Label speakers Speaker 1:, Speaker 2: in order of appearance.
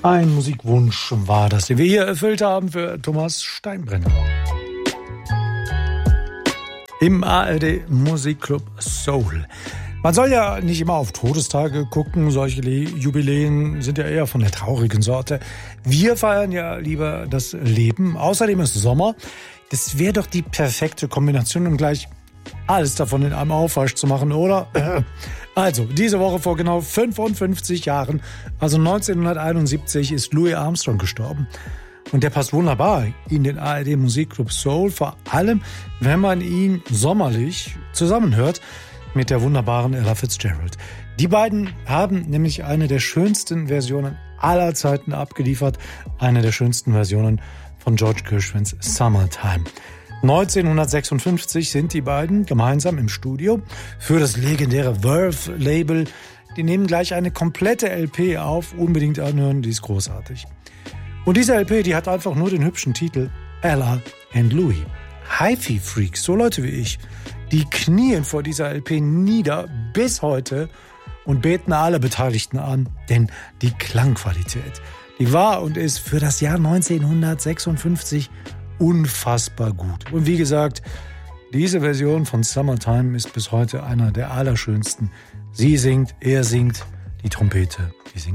Speaker 1: Ein Musikwunsch war das, den wir hier erfüllt haben für Thomas Steinbrenner. Im ARD Musikclub Soul. Man soll ja nicht immer auf Todestage gucken, solche Jubiläen sind ja eher von der traurigen Sorte. Wir feiern ja lieber das Leben. Außerdem ist Sommer. Das wäre doch die perfekte Kombination, um gleich alles davon in einem Aufwasch zu machen, oder? Also, diese Woche vor genau 55 Jahren, also 1971, ist Louis Armstrong gestorben. Und der passt wunderbar in den ARD Musikclub Soul, vor allem, wenn man ihn sommerlich zusammenhört mit der wunderbaren Ella Fitzgerald. Die beiden haben nämlich eine der schönsten Versionen aller Zeiten abgeliefert, eine der schönsten Versionen von George Gershwins Summertime. 1956 sind die beiden gemeinsam im Studio für das legendäre Verve-Label. Die nehmen gleich eine komplette LP auf, unbedingt anhören, die ist großartig. Und diese LP, die hat einfach nur den hübschen Titel Ella and Louis. Hi-Fi-Freaks, so Leute wie ich, die knien vor dieser LP nieder bis heute und beten alle Beteiligten an, denn die Klangqualität, die war und ist für das Jahr 1956 unfassbar gut. Und wie gesagt, diese Version von Summertime ist bis heute einer der allerschönsten. Sie singt, er singt, die Trompete, die singt.